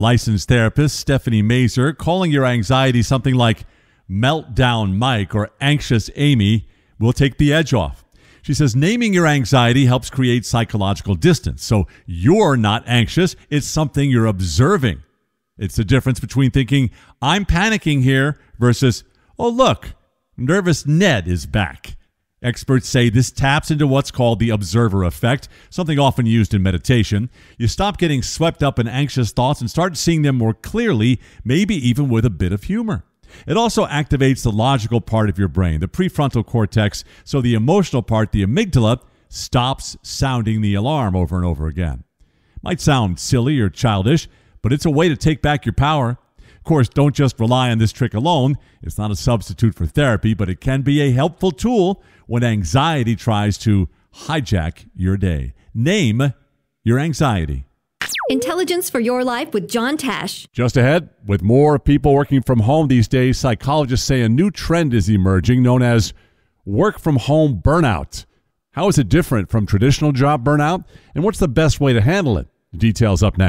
Licensed therapist Stephanie Mazer calling your anxiety something like meltdown Mike or anxious Amy will take the edge off. She says naming your anxiety helps create psychological distance. So you're not anxious. It's something you're observing. It's the difference between thinking, I'm panicking here versus, oh, look, nervous Ned is back. Experts say this taps into what's called the observer effect, something often used in meditation. You stop getting swept up in anxious thoughts and start seeing them more clearly, maybe even with a bit of humor. It also activates the logical part of your brain, the prefrontal cortex, so the emotional part, the amygdala, stops sounding the alarm over and over again. Might sound silly or childish, but it's a way to take back your power. Of course, don't just rely on this trick alone. It's not a substitute for therapy, but it can be a helpful tool when anxiety tries to hijack your day. Name your anxiety. Intelligence for Your Life with John Tash. Just ahead, with more people working from home these days, psychologists say a new trend is emerging known as work from home burnout. How is it different from traditional job burnout? And what's the best way to handle it? The details up next.